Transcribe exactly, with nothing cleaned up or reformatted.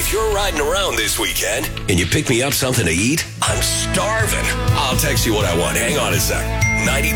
If you're riding around this weekend and you pick me up something to eat, I'm starving. I'll text you what I want. Hang on a sec. ninety-nine